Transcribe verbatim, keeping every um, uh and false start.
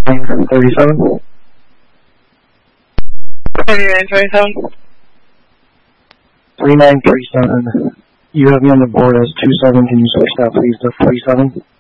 thirty-seven. thirty-nine thirty-seven. three nine three seven. You have me on the board as two seven. Can you switch that please to three seven?